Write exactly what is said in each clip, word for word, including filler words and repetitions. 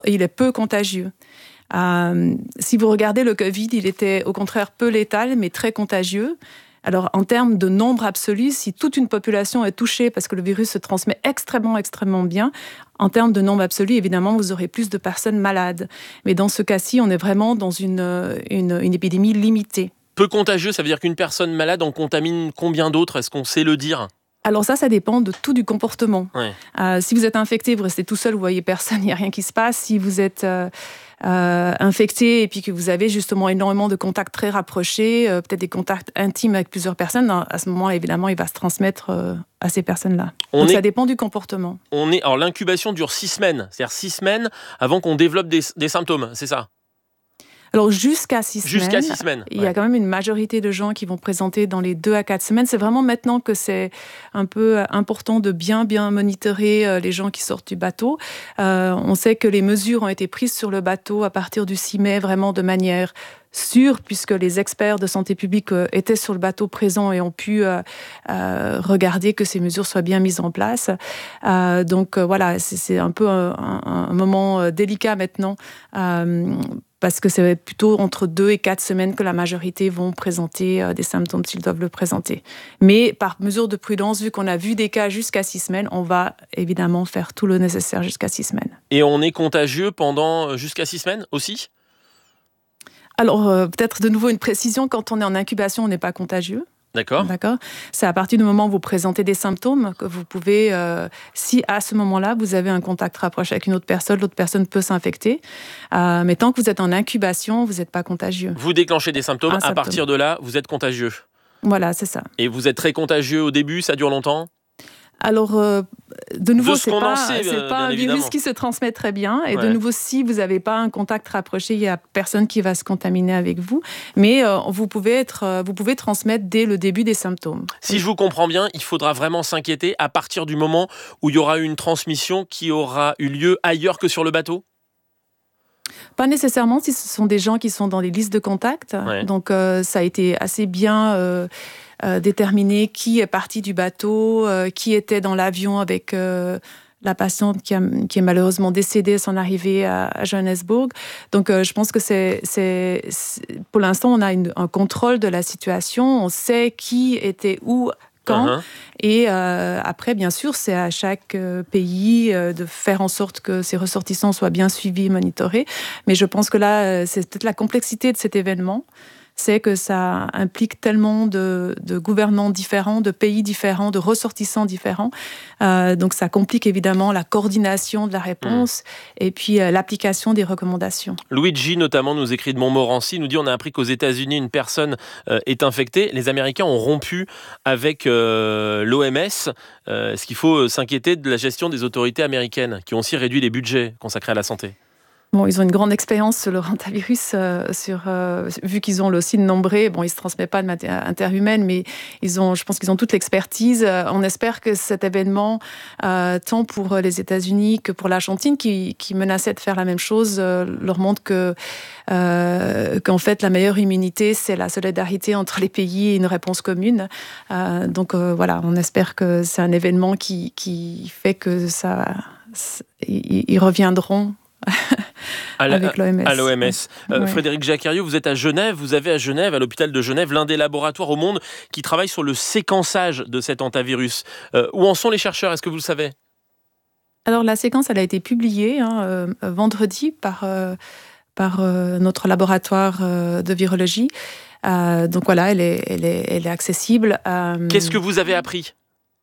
il est peu contagieux. Euh, si vous regardez le Covid, il était au contraire peu létal, mais très contagieux. Alors, en termes de nombre absolu, si toute une population est touchée parce que le virus se transmet extrêmement, extrêmement bien, en termes de nombre absolu, évidemment, vous aurez plus de personnes malades. Mais dans ce cas-ci, on est vraiment dans une, une, une épidémie limitée. Peu contagieux, ça veut dire qu'une personne malade en contamine combien d'autres ? Est-ce qu'on sait le dire ? Alors ça, ça dépend de tout du comportement. Ouais. Euh, si vous êtes infecté, vous restez tout seul, vous voyez personne, il n'y a rien qui se passe. Si vous êtes euh, euh, infecté et puis que vous avez justement énormément de contacts très rapprochés, euh, peut-être des contacts intimes avec plusieurs personnes, à ce moment-là, évidemment, il va se transmettre euh, à ces personnes-là. On Donc est... ça dépend du comportement. On est... Alors l'incubation dure six semaines, c'est-à-dire six semaines avant qu'on développe des, des symptômes, c'est ça ? Alors, jusqu'à six jusqu'à semaines, six semaines, il y a ouais. quand même une majorité de gens qui vont présenter dans les deux à quatre semaines. C'est vraiment maintenant que c'est un peu important de bien, bien monitorer les gens qui sortent du bateau. Euh, on sait que les mesures ont été prises sur le bateau à partir du six mai, vraiment de manière sûre, puisque les experts de santé publique euh, étaient sur le bateau présents et ont pu euh, euh, regarder que ces mesures soient bien mises en place. Euh, donc euh, voilà, c'est, c'est un peu un, un, un moment délicat maintenant. Euh, parce que c'est plutôt entre deux et quatre semaines que la majorité vont présenter euh, des symptômes s'ils doivent le présenter. Mais par mesure de prudence, vu qu'on a vu des cas jusqu'à six semaines, on va évidemment faire tout le nécessaire jusqu'à six semaines. Et on est contagieux pendant jusqu'à six semaines aussi ? Alors, euh, peut-être de nouveau une précision, quand on est en incubation, on n'est pas contagieux. D'accord. D'accord. C'est à partir du moment où vous présentez des symptômes que vous pouvez, euh, si à ce moment-là, vous avez un contact rapproché avec une autre personne, l'autre personne peut s'infecter. Euh, mais tant que vous êtes en incubation, vous n'êtes pas contagieux. Vous déclenchez des symptômes, Un à symptôme. partir de là, vous êtes contagieux. Voilà, c'est ça. Et vous êtes très contagieux au début, ça dure longtemps ? Alors, euh, de nouveau, de ce c'est pas, sait, c'est euh, pas un évidemment. virus qui se transmet très bien. Et ouais. de nouveau, si vous n'avez pas un contact rapproché, il n'y a personne qui va se contaminer avec vous. Mais euh, vous, pouvez être, euh, vous pouvez transmettre dès le début des symptômes. Si je vous comprends bien, il faudra vraiment s'inquiéter à partir du moment où il y aura une transmission qui aura eu lieu ailleurs que sur le bateau ? Pas nécessairement si ce sont des gens qui sont dans des listes de contacts. Ouais. Donc, euh, ça a été assez bien... Euh, Euh, déterminer qui est parti du bateau, euh, qui était dans l'avion avec euh, la patiente qui, a, qui est malheureusement décédée à son arrivée à, à Johannesburg. Donc, euh, je pense que c'est, c'est, c'est... Pour l'instant, on a une, un contrôle de la situation. On sait qui était où, quand. Uh-huh. Et euh, après, bien sûr, c'est à chaque euh, pays euh, de faire en sorte que ses ressortissants soient bien suivis et monitorés. Mais je pense que là, euh, c'est peut-être la complexité de cet événement. C'est que ça implique tellement de, de gouvernants différents, de pays différents, de ressortissants différents. Euh, donc, ça complique évidemment la coordination de la réponse mmh. et puis euh, l'application des recommandations. Luigi, notamment, nous écrit de Montmorency, nous dit on a appris qu'aux États-Unis, une personne euh, est infectée. Les Américains ont rompu avec euh, l'O M S. Euh, est-ce qu'il faut s'inquiéter de la gestion des autorités américaines qui ont aussi réduit les budgets consacrés à la santé ? Bon, ils ont une grande expérience sur le hantavirus, euh, sur, euh, vu qu'ils ont aussi nombré. Bon, ils ne se transmettent pas de matière interhumaine, mais ils ont, je pense qu'ils ont toute l'expertise. Euh, on espère que cet événement, euh, tant pour les États-Unis que pour l'Argentine, qui, qui menaçait de faire la même chose, euh, leur montre que, euh, qu'en fait, la meilleure immunité, c'est la solidarité entre les pays et une réponse commune. Euh, donc euh, voilà, on espère que c'est un événement qui, qui fait que ça, ils, ils reviendront. À la, avec l'O M S. À l'O M S. Ouais. Euh, Frédéric Jacqueriot, vous êtes à Genève. Vous avez à Genève, à l'hôpital de Genève, l'un des laboratoires au monde qui travaille sur le séquençage de cet hantavirus. Euh, où en sont les chercheurs ? Est-ce que vous le savez ? Alors, la séquence, elle a été publiée hein, euh, vendredi par, euh, par euh, notre laboratoire euh, de virologie. Euh, donc voilà, elle est, elle est, elle est accessible. Euh... Qu'est-ce que vous avez appris ?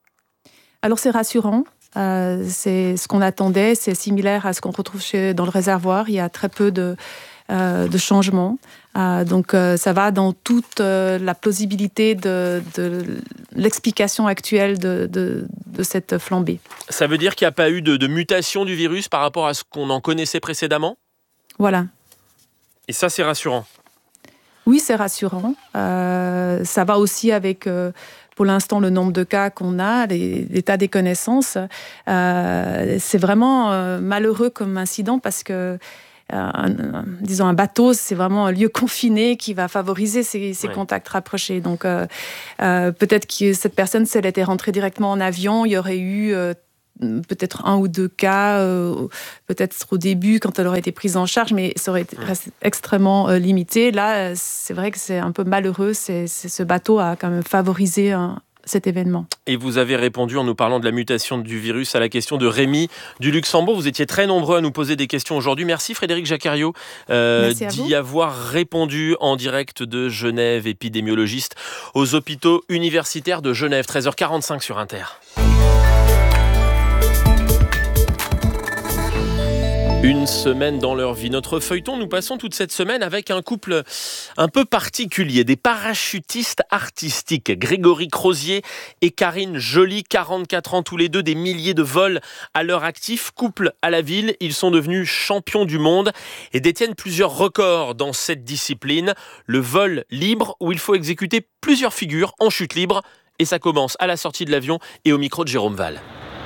Alors, c'est rassurant. Euh, c'est ce qu'on attendait, c'est similaire à ce qu'on retrouve chez, dans le réservoir. Il y a très peu de, euh, de changements. Euh, donc, euh, ça va dans toute euh, la plausibilité de, de l'explication actuelle de, de, de cette flambée. Ça veut dire qu'il n'y a pas eu de, de mutation du virus par rapport à ce qu'on en connaissait précédemment ? Voilà. Et ça, c'est rassurant ? Oui, c'est rassurant. Euh, ça va aussi avec... Euh, pour l'instant, le nombre de cas qu'on a, les, l'état des connaissances, euh, c'est vraiment euh, malheureux comme incident parce que, euh, un, un, disons, un bateau, c'est vraiment un lieu confiné qui va favoriser ces, ces ouais. contacts rapprochés. Donc, euh, euh, peut-être que cette personne, si elle était rentrée directement en avion, il y aurait eu... Euh, peut-être un ou deux cas, euh, peut-être au début quand elle aurait été prise en charge, mais ça aurait été extrêmement euh, limité. Là, c'est vrai que c'est un peu malheureux. C'est, c'est, ce bateau a quand même favorisé un, cet événement. Et vous avez répondu en nous parlant de la mutation du virus à la question de Rémi du Luxembourg. Vous étiez très nombreux à nous poser des questions aujourd'hui. Merci Frédéric Jacquariot euh, d'y avoir répondu en direct de Genève, épidémiologiste aux hôpitaux universitaires de Genève. treize heures quarante-cinq sur Inter. Une semaine dans leur vie. Notre feuilleton, nous passons toute cette semaine avec un couple un peu particulier, des parachutistes artistiques. Grégory Crozier et Karine Joly, quarante-quatre ans tous les deux, des milliers de vols à leur actif. Couple à la ville, ils sont devenus champions du monde et détiennent plusieurs records dans cette discipline. Le vol libre, où il faut exécuter plusieurs figures en chute libre. Et ça commence à la sortie de l'avion et au micro de Jérôme Val.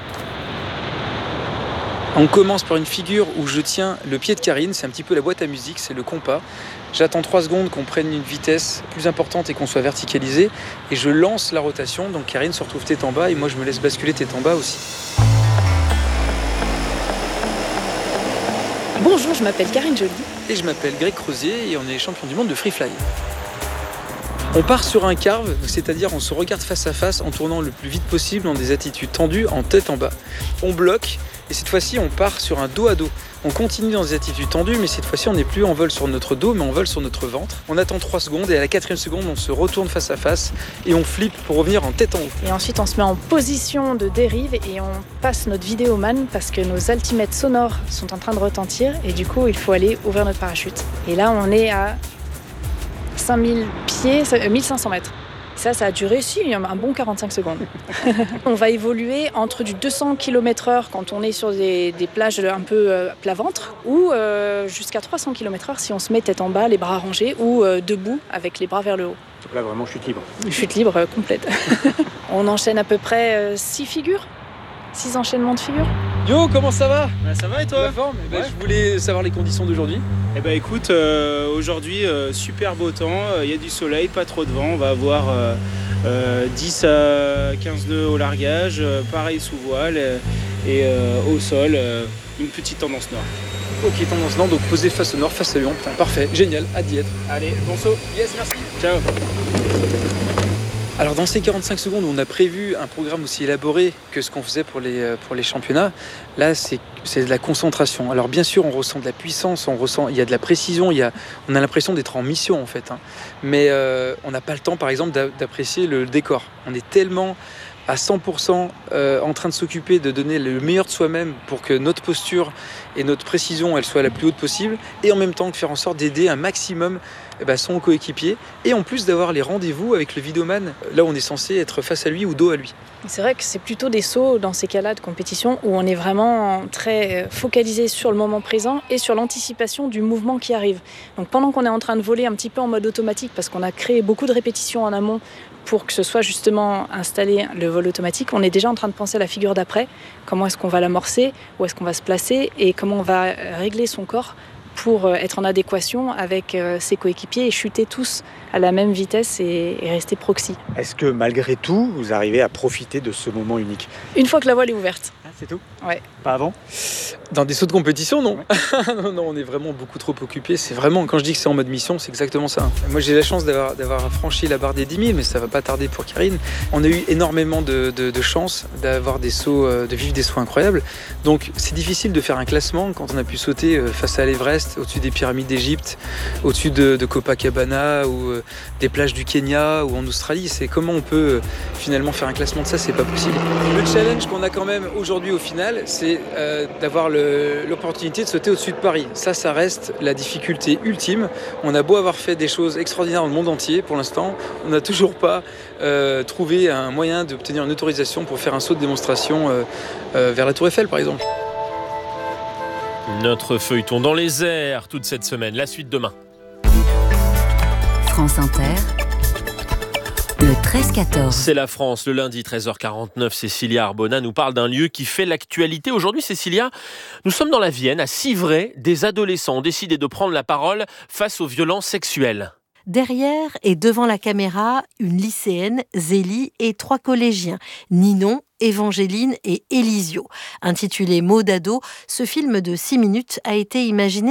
On commence par une figure où je tiens le pied de Karine, c'est un petit peu la boîte à musique, c'est le compas. J'attends trois secondes qu'on prenne une vitesse plus importante et qu'on soit verticalisé. Et je lance la rotation, donc Karine se retrouve tête en bas et moi je me laisse basculer tête en bas aussi. Bonjour, je m'appelle Karine Joly. Et je m'appelle Greg Crozier et on est champion du monde de free fly. On part sur un carve, c'est-à-dire on se regarde face à face en tournant le plus vite possible dans des attitudes tendues en tête en bas. On bloque et cette fois-ci on part sur un dos à dos. On continue dans des attitudes tendues mais cette fois-ci on n'est plus en vol sur notre dos mais on vole sur notre ventre. On attend trois secondes et à la quatrième seconde on se retourne face à face et on flippe pour revenir en tête en haut. Et ensuite on se met en position de dérive et on passe notre vidéoman parce que nos altimètres sonores sont en train de retentir et du coup il faut aller ouvrir notre parachute. Et là on est à cinq mille pieds, mille cinq cents mètres. Ça, ça a duré si, un bon quarante-cinq secondes. On va évoluer entre du deux cents kilomètres heure quand on est sur des, des plages un peu euh, plat ventre ou euh, jusqu'à trois cents kilomètres heure si on se met tête en bas, les bras rangés ou euh, debout avec les bras vers le haut. Donc là, vraiment chute libre. Chute libre euh, complète. On enchaîne à peu près six figures, six enchaînements de figures. Yo, comment ça va ? Bah, ça va et toi ? La forme ? Eh ben, Ouais. Je voulais savoir les conditions d'aujourd'hui. Eh ben écoute, euh, aujourd'hui euh, super beau temps, il euh, y a du soleil, pas trop de vent, on va avoir euh, euh, dix à quinze nœuds au largage, euh, pareil sous voile euh, et euh, au sol, euh, une petite tendance nord. Ok, tendance nord, donc posé face au nord, face à Lyon. Putain, parfait, génial, hâte d'y être. Allez, bon saut. Yes, merci. Ciao. Alors dans ces quarante-cinq secondes où on a prévu un programme aussi élaboré que ce qu'on faisait pour les, pour les championnats, là c'est, c'est de la concentration. Alors bien sûr on ressent de la puissance, on ressent, il y a de la précision, il y a, on a l'impression d'être en mission en fait. Hein. Mais euh, on n'a pas le temps par exemple d'a, d'apprécier le décor. On est tellement à cent pour cent euh, en train de s'occuper de donner le meilleur de soi-même pour que notre posture et notre précision elle soit la plus haute possible et en même temps de faire en sorte d'aider un maximum eh ben, son coéquipier et en plus d'avoir les rendez-vous avec le vidéoman là où on est censé être face à lui ou dos à lui. C'est vrai que c'est plutôt des sauts dans ces cas-là de compétition où on est vraiment très focalisé sur le moment présent et sur l'anticipation du mouvement qui arrive. Donc pendant qu'on est en train de voler un petit peu en mode automatique parce qu'on a créé beaucoup de répétitions en amont pour que ce soit justement installé le vol automatique, on est déjà en train de penser à la figure d'après, comment est-ce qu'on va l'amorcer, où est-ce qu'on va se placer et comment on va régler son corps pour être en adéquation avec ses coéquipiers et chuter tous à la même vitesse et, et rester proxy. Est-ce que malgré tout, vous arrivez à profiter de ce moment unique ? Une fois que la voile est ouverte. Ah, c'est tout ? Ouais. Pas avant ? Dans des sauts de compétition, non. non, non, on est vraiment beaucoup trop occupés. C'est vraiment, quand je dis que c'est en mode mission, c'est exactement ça. Moi, j'ai la chance d'avoir, d'avoir franchi la barre des dix mille, mais ça va pas tarder pour Karine. On a eu énormément de, de, de chance d'avoir des sauts, de vivre des sauts incroyables. Donc, c'est difficile de faire un classement quand on a pu sauter face à l'Everest, au-dessus des pyramides d'Égypte, au-dessus de, de Copacabana ou des plages du Kenya ou en Australie. C'est comment on peut finalement faire un classement de ça, c'est pas possible. Le challenge qu'on a quand même aujourd'hui au final, c'est euh, d'avoir le, l'opportunité de sauter au-dessus de Paris. Ça, ça reste la difficulté ultime. On a beau avoir fait des choses extraordinaires dans le monde entier, pour l'instant, on n'a toujours pas euh, trouvé un moyen d'obtenir une autorisation pour faire un saut de démonstration euh, euh, vers la Tour Eiffel, par exemple. Notre feuilleton dans les airs toute cette semaine, la suite demain. France Inter, le treize quatorze. C'est la France, le lundi treize heures quarante-neuf. Cécilia Arbona nous parle d'un lieu qui fait l'actualité. Aujourd'hui, Cécilia, nous sommes dans la Vienne, à Civray. Des adolescents ont décidé de prendre la parole face aux violences sexuelles. Derrière et devant la caméra, une lycéenne, Zélie, et trois collégiens, Ninon, Évangéline et Élisio. Intitulé Mots d'ado, ce film de six minutes a été imaginé